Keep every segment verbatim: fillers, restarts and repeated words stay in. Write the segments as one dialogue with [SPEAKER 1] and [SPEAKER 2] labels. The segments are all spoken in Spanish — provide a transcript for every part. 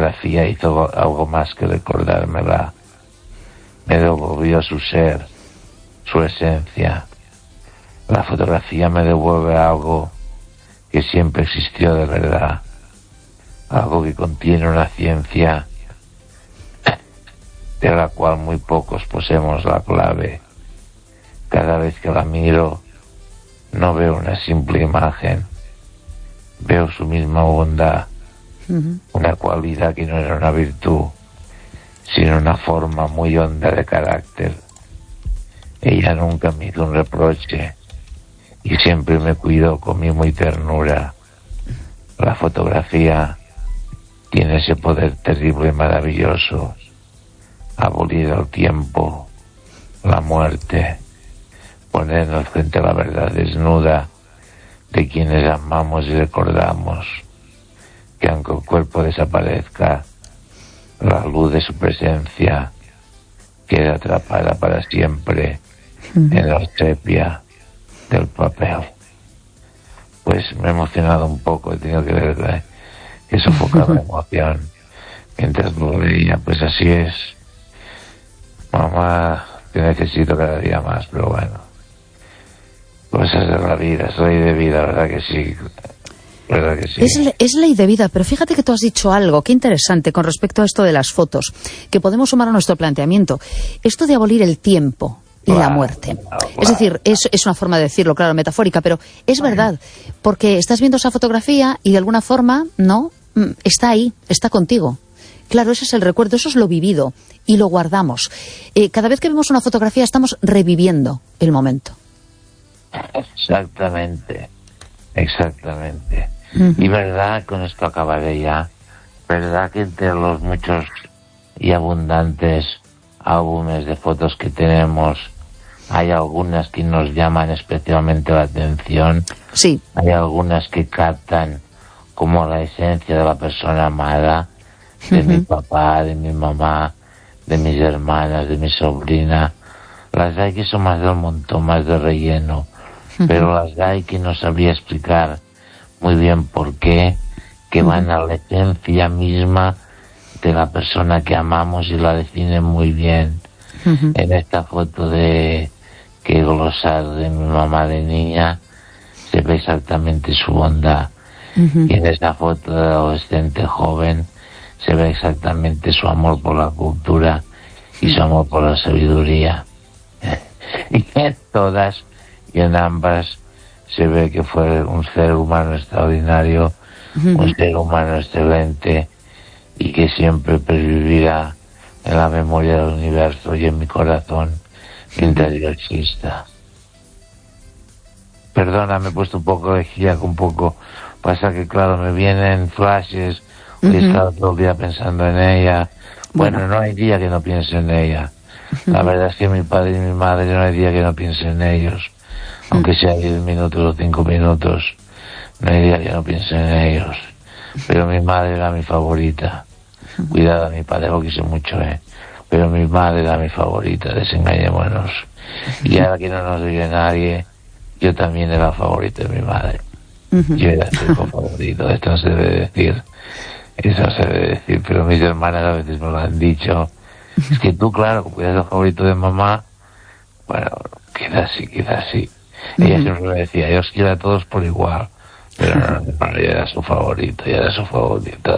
[SPEAKER 1] fotografía hizo algo más que recordármela. Me devolvió su ser, su esencia. La fotografía me devuelve algo que siempre existió de verdad, algo que contiene una ciencia de la cual muy pocos poseemos la clave. Cada vez que la miro, no veo una simple imagen, veo su misma bondad, uh-huh. una cualidad que no era una virtud, sino una forma muy honda de carácter. Ella nunca me hizo un reproche y siempre me cuidó con mimo y ternura. La fotografía tiene ese poder terrible y maravilloso: abolir el tiempo, la muerte, ponernos frente a la verdad desnuda de quienes amamos y recordamos, que aunque el cuerpo desaparezca, la luz de su presencia queda atrapada para siempre uh-huh. en la sepia del papel. Pues me he emocionado un poco, he tenido que, ver, que sofocar la emoción mientras lo veía. Pues así es, mamá, te necesito cada día más, pero bueno, cosas de la vida, es ley de vida, ¿verdad que sí? ¿Verdad que sí?
[SPEAKER 2] Es, le, es ley de vida, pero fíjate que tú has dicho algo, qué interesante con respecto a esto de las fotos, que podemos sumar a nuestro planteamiento. Esto de abolir el tiempo y claro, la muerte. Claro, es decir, es, es una forma de decirlo, claro, metafórica, pero es verdad, porque estás viendo esa fotografía y de alguna forma, ¿no? Está ahí, está contigo. Claro, ese es el recuerdo, eso es lo vivido y lo guardamos. Eh, cada vez que vemos una fotografía estamos reviviendo el momento.
[SPEAKER 1] Exactamente, exactamente. Uh-huh. Y verdad, con esto acabaré ya, verdad que entre los muchos y abundantes álbumes de fotos que tenemos, hay algunas que nos llaman especialmente la atención.
[SPEAKER 2] Sí.
[SPEAKER 1] Hay algunas que captan como la esencia de la persona amada, de uh-huh. mi papá, de mi mamá, de mis hermanas, de mi sobrina. Las hay que son más del montón, más de relleno, uh-huh. pero las hay que no sabría explicar muy bien por qué, que uh-huh. van a la esencia misma de la persona que amamos y la definen muy bien. Uh-huh. En esta foto de que glosar de mi mamá de niña se ve exactamente su bondad. Uh-huh. Y en esta foto de adolescente joven se ve exactamente su amor por la cultura y su amor por la sabiduría. Y en todas y en ambas se ve que fue un ser humano extraordinario, uh-huh. un ser humano excelente, y que siempre pervivirá en la memoria del universo y en mi corazón mientras yo exista. Perdona, me he puesto un poco de giaco, un poco, pasa que claro, me vienen flashes, hoy he estado todo el día pensando en ella. Bueno, bueno, no hay día que no piense en ella. La verdad es que mi padre y mi madre no hay día que no piense en ellos, aunque sea diez minutos o cinco minutos, no hay día que no piense en ellos. Pero mi madre era mi favorita. Cuidado, a mi padre lo quise mucho, ¿eh? Pero mi madre era mi favorita, desengañémonos. Y ahora que no nos dice nadie, yo también era favorito de mi madre. Yo era su hijo favorito, esto no se debe decir, eso no se debe decir, pero mis hermanas a veces me lo han dicho. Es que tú, claro, como eres el favorito de mamá, bueno, quizás sí, quizás sí. Ella siempre me decía, yo os quiero a todos por igual. Pero no, no, yo era su favorito, yo era su favorito.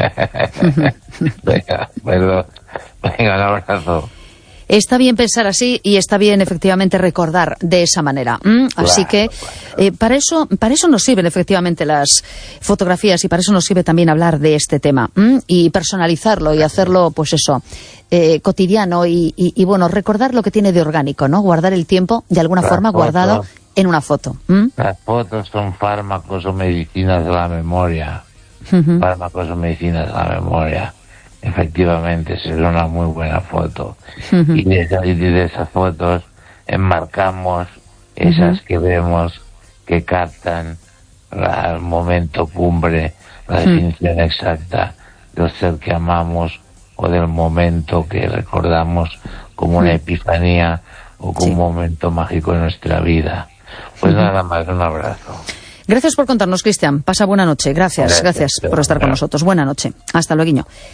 [SPEAKER 1] Venga, perdón. Venga, un abrazo.
[SPEAKER 2] Está bien pensar así y está bien efectivamente recordar de esa manera. ¿Mm? Así claro, que eh, para eso para eso nos sirven efectivamente las fotografías y para eso nos sirve también hablar de este tema. ¿Mm? Y personalizarlo y hacerlo, pues eso, eh, cotidiano y, y, y bueno, recordar lo que tiene de orgánico, ¿no? Guardar el tiempo de alguna
[SPEAKER 1] la
[SPEAKER 2] forma
[SPEAKER 1] foto,
[SPEAKER 2] guardado en una foto. ¿Mm?
[SPEAKER 1] Las fotos son fármacos o medicinas de la memoria. Uh-huh. Fármacos o medicinas de la memoria. Efectivamente, sería una muy buena foto. Uh-huh. Y, de esa, y de esas fotos enmarcamos esas uh-huh. que vemos que captan la, el momento cumbre, la uh-huh. definición exacta del ser que amamos o del momento que recordamos como una uh-huh. epifanía o como sí. un momento mágico en nuestra vida. Pues uh-huh. nada más, un abrazo.
[SPEAKER 2] Gracias por contarnos, Cristian. Pasa buena noche. Gracias, gracias, gracias por estar con nosotros. Buena noche. Hasta luego.